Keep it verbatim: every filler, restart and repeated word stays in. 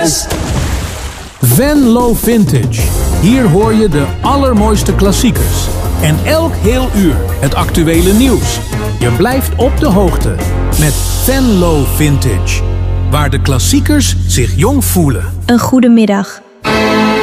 Klassiekers. Venlo Vintage. Hier hoor je de allermooiste klassiekers. En elk heel uur het actuele nieuws. Je blijft op de hoogte met Venlo Vintage. Waar de klassiekers zich jong voelen. Een goede middag.